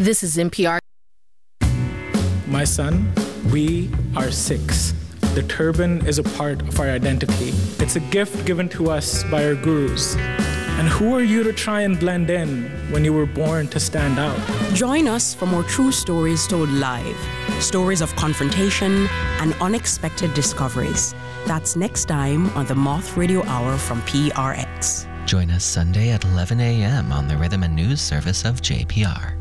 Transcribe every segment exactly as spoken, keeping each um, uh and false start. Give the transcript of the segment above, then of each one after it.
This is N P R. My son, we are Sikhs. The turban is a part of our identity. It's a gift given to us by our gurus. And who are you to try and blend in when you were born to stand out? Join us for more true stories told live. Stories of confrontation and unexpected discoveries. That's next time on the Moth Radio Hour from P R X. Join us Sunday at eleven a.m. on the Rhythm and News service of J P R.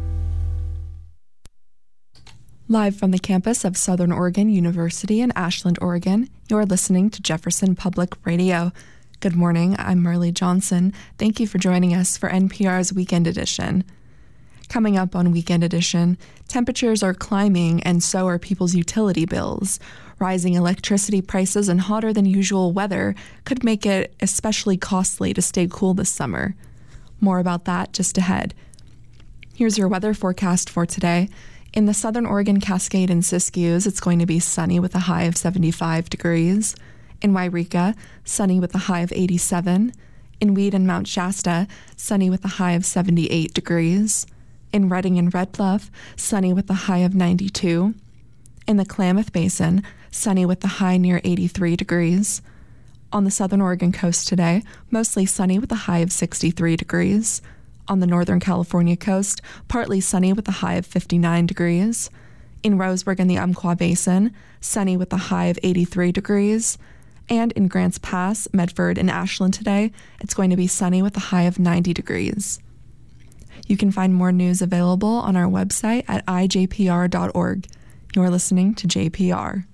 Live from the campus of Southern Oregon University in Ashland, Oregon, you're listening to Jefferson Public Radio. Good morning, I'm Marley Johnson. Thank you for joining us for N P R's Weekend Edition. Coming up on Weekend Edition, temperatures are climbing and so are people's utility bills. Rising electricity prices and hotter than usual weather could make it especially costly to stay cool this summer. More about that just ahead. Here's your weather forecast for today. In the Southern Oregon Cascade and Siskiyous, it's going to be sunny with a high of seventy-five degrees. In Wairika, sunny with a high of eighty-seven. In Weed and Mount Shasta, sunny with a high of seventy-eight degrees. In Redding and Red Bluff, sunny with a high of ninety-two. In the Klamath Basin, sunny with a high near eighty-three degrees. On the Southern Oregon coast today, mostly sunny with a high of sixty-three degrees. On the Northern California coast, partly sunny with a high of fifty-nine degrees. In Roseburg and the Umpqua Basin, sunny with a high of eighty-three degrees. And in Grants Pass, Medford, and Ashland today, it's going to be sunny with a high of ninety degrees. You can find more news available on our website at i j p r dot org. You're listening to J P R.